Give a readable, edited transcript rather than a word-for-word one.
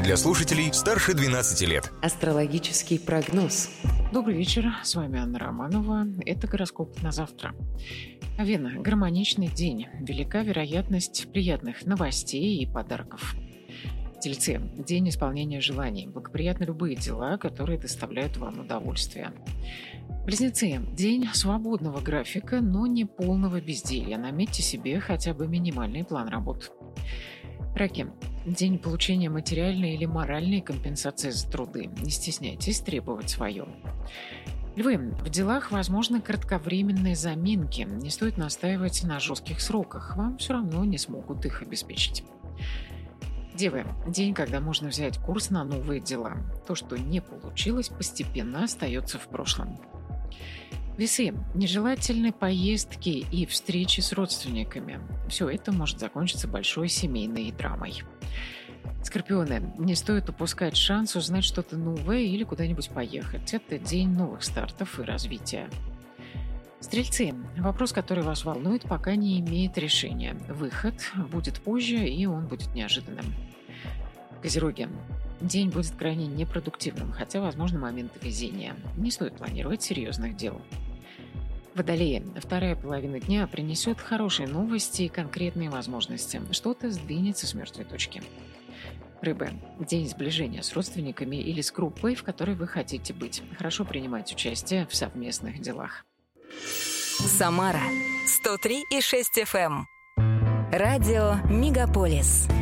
Для слушателей старше 12 лет. Астрологический прогноз. Добрый вечер, с вами Анна Романова. Это гороскоп на завтра. Овен, гармоничный день. Велика вероятность приятных новостей и подарков. Тельцы, день исполнения желаний. Благоприятны любые дела, которые доставляют вам удовольствие. Близнецы, день свободного графика, но не полного безделья. Наметьте себе хотя бы минимальный план работ. Раки, день получения материальной или моральной компенсации за труды. Не стесняйтесь требовать свое. Львы, в делах возможны кратковременные заминки. Не стоит настаивать на жестких сроках. Вам все равно не смогут их обеспечить. Девы, день, когда можно взять курс на новые дела. То, что не получилось, постепенно остается в прошлом. Весы, нежелательны поездки и встречи с родственниками. Все это может закончиться большой семейной драмой. Скорпионы, не стоит упускать шанс узнать что-то новое или куда-нибудь поехать. Это день новых стартов и развития. Стрельцы, вопрос, который вас волнует, пока не имеет решения. Выход будет позже, и он будет неожиданным. Козероги, день будет крайне непродуктивным, хотя возможны моменты везения. Не стоит планировать серьезных дел. Водолеи, вторая половина дня принесет хорошие новости и конкретные возможности. Что-то сдвинется с мертвой точки. Рыбы, день сближения с родственниками или с группой, в которой вы хотите быть. Хорошо принимать участие в совместных делах. Самара 103,6 FM. Радио Мегаполис.